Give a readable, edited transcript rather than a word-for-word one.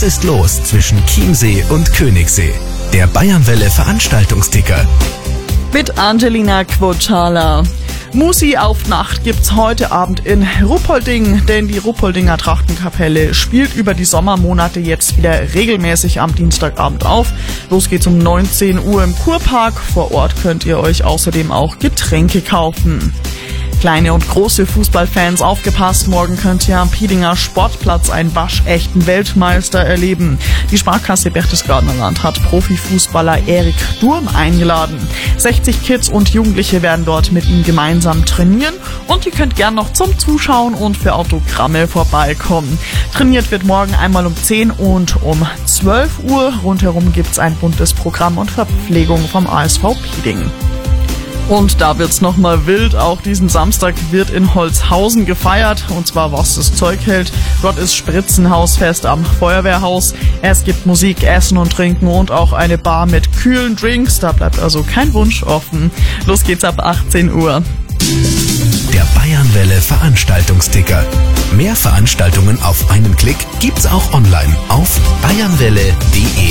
Was ist los zwischen Chiemsee und Königssee? Der Bayernwelle Veranstaltungsticker. Mit Angelina Quocala. Musi auf Nacht gibt's heute Abend in Ruppolding, denn die Ruppoldinger Trachtenkapelle spielt über die Sommermonate jetzt wieder regelmäßig am Dienstagabend auf. Los geht's um 19 Uhr im Kurpark. Vor Ort könnt ihr euch außerdem auch Getränke kaufen. Kleine und große Fußballfans, aufgepasst, morgen könnt ihr am Piedinger Sportplatz einen waschechten Weltmeister erleben. Die Sparkasse Berchtesgadener Land hat Profifußballer Erik Durm eingeladen. 60 Kids und Jugendliche werden dort mit ihm gemeinsam trainieren und ihr könnt gern noch zum Zuschauen und für Autogramme vorbeikommen. Trainiert wird morgen einmal um 10 und um 12 Uhr. Rundherum gibt's ein buntes Programm und Verpflegung vom ASV Pieding. Und da wird's nochmal wild. Auch diesen Samstag wird in Holzhausen gefeiert. Und zwar, was das Zeug hält. Dort ist Spritzenhausfest am Feuerwehrhaus. Es gibt Musik, Essen und Trinken und auch eine Bar mit kühlen Drinks. Da bleibt also kein Wunsch offen. Los geht's ab 18 Uhr. Der Bayernwelle Veranstaltungsticker. Mehr Veranstaltungen auf einen Klick gibt's auch online auf bayernwelle.de.